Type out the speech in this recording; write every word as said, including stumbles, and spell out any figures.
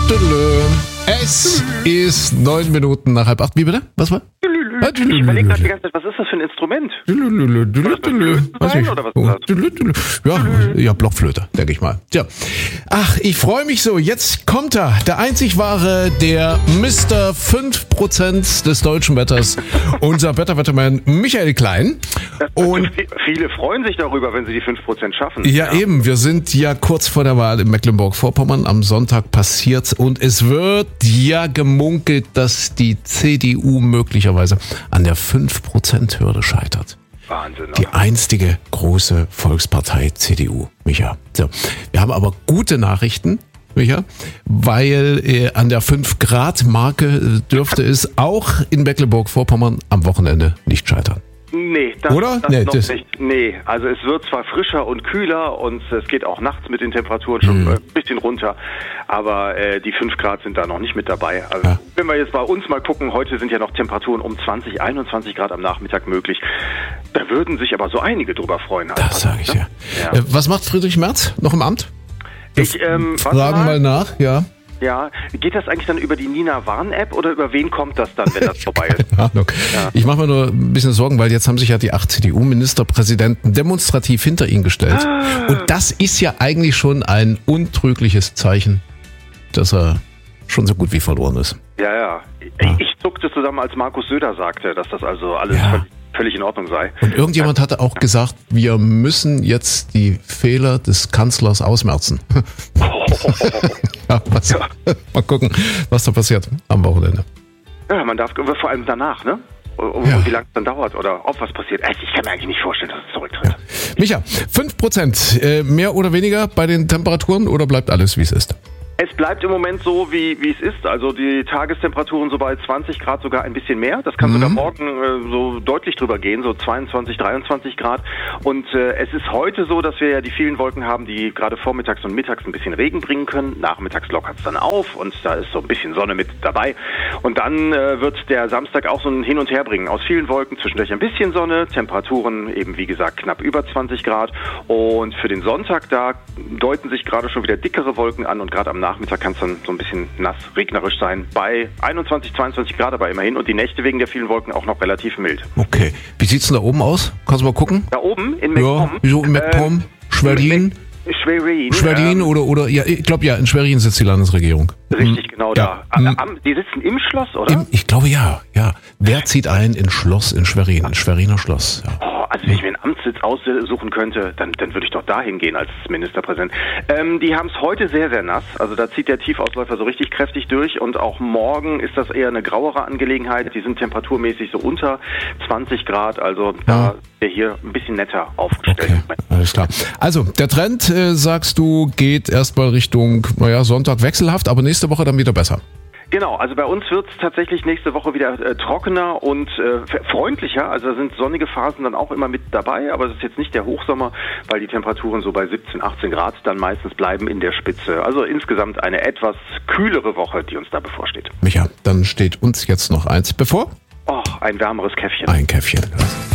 Es ist neun Minuten nach halb acht. Wie bitte? Was war? Ich überlege gerade die ganze Zeit, was ist das für ein Instrument? Weiß ich. Oder was ist das? Ja, ja, Blockflöte, denke ich mal. Tja. Ach, ich freue mich so. Jetzt kommt er. Der einzig wahre, der Mister fünf Prozent des deutschen Wetters. Unser Wetterwettermann Michael Klein. Und viele freuen sich darüber, wenn sie die fünf Prozent schaffen. Ja, ja, eben. Wir sind ja kurz vor der Wahl in Mecklenburg-Vorpommern. Am Sonntag passiert's. Und es wird ja gemunkelt, dass die C D U möglicherweise an der fünf Prozent Hürde scheitert. Wahnsinn. Oder? Die einstige große Volkspartei C D U, Micha. So, wir haben aber gute Nachrichten, Micha, weil äh, an der fünf Grad Marke dürfte es auch in Mecklenburg-Vorpommern am Wochenende nicht scheitern. Nee, das, Oder? das Nee, noch das nicht. Nee, also es wird zwar frischer und kühler und es geht auch nachts mit den Temperaturen schon Mhm. ein bisschen runter, aber äh, die fünf Grad sind da noch nicht mit dabei. Also Ja. wenn wir jetzt bei uns mal gucken, heute sind ja noch Temperaturen um zwanzig, einundzwanzig Grad am Nachmittag möglich. Da würden sich aber so einige drüber freuen. Das sage ich ja. Ja. Äh, was macht Friedrich Merz noch im Amt? Wir Ich, ähm, warte fragen mal. mal. nach, ja. Ja, geht das eigentlich dann über die Nina Warn-App oder über wen kommt das dann, wenn das vorbei ist? Keine Ahnung. Ja. Ich mache mir nur ein bisschen Sorgen, weil jetzt haben sich ja die acht C D U-Ministerpräsidenten demonstrativ hinter ihn gestellt. Ah. Und das ist ja eigentlich schon ein untrügliches Zeichen, dass er schon so gut wie verloren ist. Ja, ja. Ja. Ich zuckte zusammen, als Markus Söder sagte, dass das also alles Ja. völlig, völlig in Ordnung sei. Und irgendjemand hatte auch gesagt, wir müssen jetzt die Fehler des Kanzlers ausmerzen. Ja, was, Ja. Mal gucken, was da passiert am Wochenende. Ja, man darf, vor allem danach, ne? Und Ja. wie lange es dann dauert oder ob was passiert. Also ich kann mir eigentlich nicht vorstellen, dass es zurücktritt. Micha, fünf Prozent, äh, mehr oder weniger bei den Temperaturen oder bleibt alles, wie es ist? Es bleibt im Moment so, wie, wie es ist. Also die Tagestemperaturen so bei zwanzig Grad, sogar ein bisschen mehr. Das kann Mhm. sogar morgen äh, so deutlich drüber gehen, so zweiundzwanzig, dreiundzwanzig Grad. Und äh, es ist heute so, dass wir ja die vielen Wolken haben, die gerade vormittags und mittags ein bisschen Regen bringen können. Nachmittags lockert es dann auf und da ist so ein bisschen Sonne mit dabei. Und dann äh, wird der Samstag auch so ein Hin und Her bringen. Aus vielen Wolken, zwischendurch ein bisschen Sonne, Temperaturen eben wie gesagt knapp über zwanzig Grad. Und für den Sonntag, da deuten sich gerade schon wieder dickere Wolken an und gerade am Nachmittag kann es dann so ein bisschen nass, regnerisch sein. Bei einundzwanzig, zweiundzwanzig Grad aber immerhin und die Nächte wegen der vielen Wolken auch noch relativ mild. Okay. Wie sieht's denn da oben aus? Kannst du mal gucken? Da oben in Ja, MacPom. so in MacPom, Schwerin, Schwerin. Schwerin ähm, oder, oder, ja, ich glaube ja, in Schwerin sitzt die Landesregierung. Richtig, genau Ja. da. Hm. Am, am, die sitzen im Schloss, oder? Im, ich glaube ja, ja. Wer zieht ein in Schloss in Schwerin, in Schweriner Schloss? Ja. Oh, also wenn ich mir einen Amtssitz aussuchen könnte, dann, dann würde ich doch dahin gehen als Ministerpräsident. Ähm, die haben es heute sehr, sehr nass. Also da zieht der Tiefausläufer so richtig kräftig durch und auch morgen ist das eher eine grauere Angelegenheit. Die sind temperaturmäßig so unter zwanzig Grad, also da ist der hier ein bisschen netter aufgestellt. Okay, alles klar. Also, der Trend, äh, sagst du, geht erstmal Richtung, naja, Sonntag wechselhaft, aber nächste Woche dann wieder besser. Genau, also bei uns wird es tatsächlich nächste Woche wieder äh, trockener und äh, freundlicher. Also da sind sonnige Phasen dann auch immer mit dabei, aber es ist jetzt nicht der Hochsommer, weil die Temperaturen so bei siebzehn, achtzehn Grad dann meistens bleiben in der Spitze. Also insgesamt eine etwas kühlere Woche, die uns da bevorsteht. Micha, dann steht uns jetzt noch eins bevor. Oh, ein wärmeres Käffchen. Ein Käffchen.